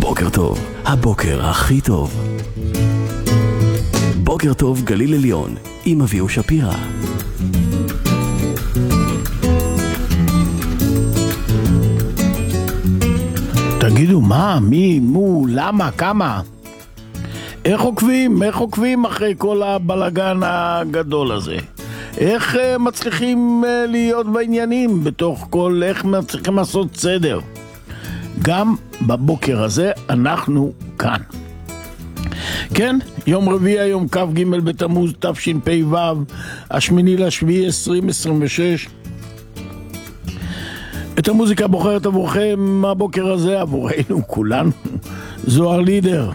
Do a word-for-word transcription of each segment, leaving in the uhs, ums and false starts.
בוקר טוב, הבוקר הכי טוב. בוקר טוב גליל עליון, עם אביהו שפירא. תגידו, מה, מי, מו, למה, כמה? איך עוקבים, איך עוקבים אחרי כל הבלגן הגדול הזה? איך uh, מצליחים uh, להיות בעניינים בתוך כל, איך מצליחים לעשות סדר? גם בבוקר הזה אנחנו כאן. כן, יום רביעי היום כ"ג בתמוז תשפ"ו, השמיני לשביעי עשרים עשרים ושש. את המוזיקה בוחרת עבורכם הבוקר הזה, עבורנו כולנו, זוהר לידר.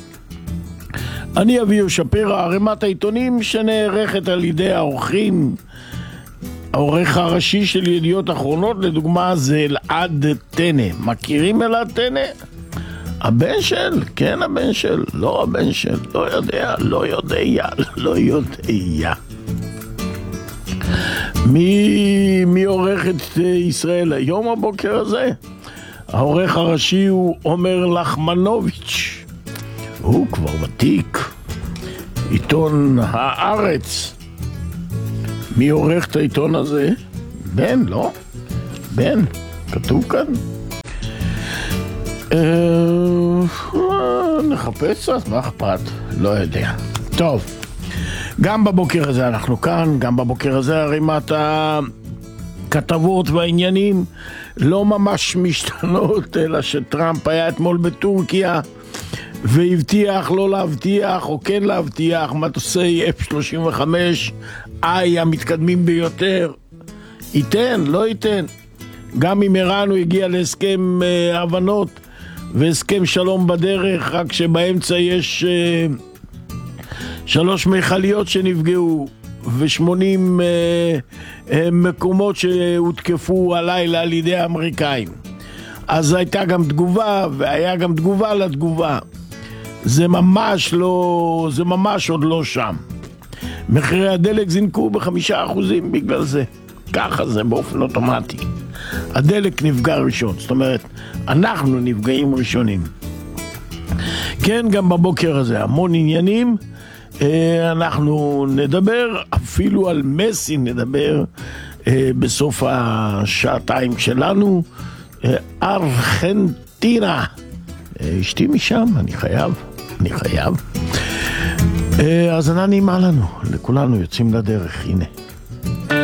אני אביהו שפירא, ערימת העיתונים שנערכת על ידי האורחים. העורך הראשי של ידיעות אחרונות, לדוגמה, זה אלעד טנא. מכירים אלעד טנא? הבן של, כן הבן של, לא הבן של, לא יודע, לא יודע, לא יודע. מי, מי עורך את ישראל היום הבוקר הזה? העורך הראשי הוא עומר לחמנוביץ'. הוא כבר ותיק. עיתון הארץ. מי עורך את העיתון הזה? בן, לא? בן, כתוב כאן. נחפש קצת, מה אכפת? לא יודע. טוב, גם בבוקר הזה אנחנו כאן, גם בבוקר הזה ערימת הכתבות והעניינים לא ממש משתנות, אלא שטראמפ היה אתמול בטורקיה והבטיח לא להבטיח או כן להבטיח מטוסי אף שלושים וחמש איי המתקדמים ביותר. ייתן, לא ייתן. גם עם איראן הוא הגיע להסכם uh, הבנות והסכם שלום בדרך, רק שבאמצע יש uh, שלוש מכליות שנפגעו ושמונים uh, uh, מקומות שהותקפו הלילה על ידי האמריקאים. אז הייתה גם תגובה, והיה גם תגובה לתגובה. זה ממש לא, זה ממש עוד לא שם. מחירי הדלק זינקו בחמישה אחוזים בגלל זה. ככה זה באופן אוטומטי. הדלק נפגע ראשון, זאת אומרת, אנחנו נפגעים ראשונים. כן, גם בבוקר הזה המון עניינים. אנחנו נדבר אפילו על מסי, נדבר בסוף השעתיים שלנו. ארגנטינה. אשתי משם, אני חייב, אני חייב. אז ענה נעימה לנו, לכולנו יוצאים לדרך, הנה.